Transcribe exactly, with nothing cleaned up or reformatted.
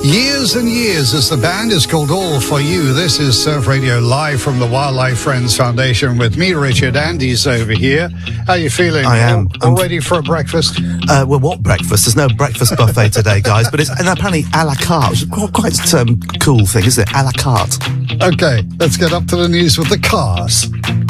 Years and years as the band is called All For You. This is Surf Radio live from the Wildlife Friends Foundation with me, Richard. Andy's over here. How are you feeling? I am. All, all ready for a breakfast? Uh, well, what breakfast? There's no breakfast buffet today, guys, but it's and apparently a la carte, which is quite, quite um, cool thing, isn't it? A la carte. Okay, let's get up to the news with the cars.